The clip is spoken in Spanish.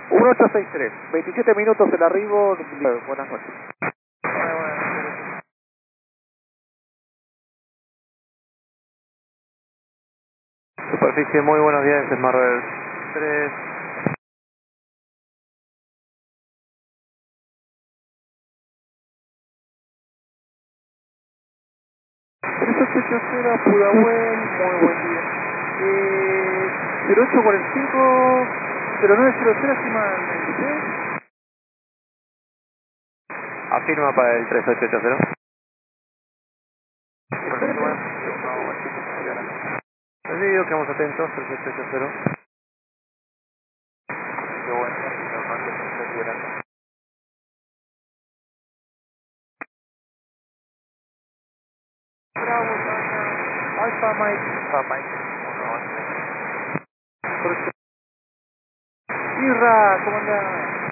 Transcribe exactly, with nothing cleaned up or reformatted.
uno ocho seis tres, veintisiete minutos el arribo. Buenas noches. Superficie, muy buenos días, Smartbird tres. tres ocho ocho cero, Pudahuel, muy buen día. Eh, cero ocho cuarenta y cinco, cero nueve cero cero, estima el veintiséis. Afirma para el tres ocho ocho cero. Perfecto, bueno. Recibido, quedamos atentos, tres ocho ocho cero. Qué bueno, normal que se esté liberando. Bravo, Tana. Alfa Mike. Alfa Mike. Uno, once. Irra, ¿cómo andás?